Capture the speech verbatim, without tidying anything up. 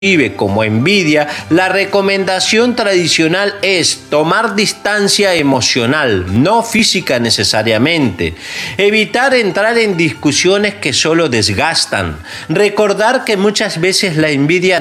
como envidia, la recomendación tradicional es tomar distancia emocional, no física necesariamente, evitar entrar en discusiones que solo desgastan, recordar que muchas veces la envidia